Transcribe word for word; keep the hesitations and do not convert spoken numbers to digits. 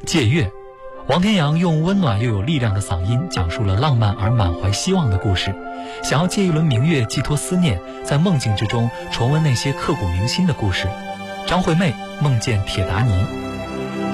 借月，王天阳用温暖又有力量的嗓音讲述了浪漫而满怀希望的故事，想要借一轮明月寄托思念，在梦境之中重温那些刻骨铭心的故事。张惠妹梦见铁达尼。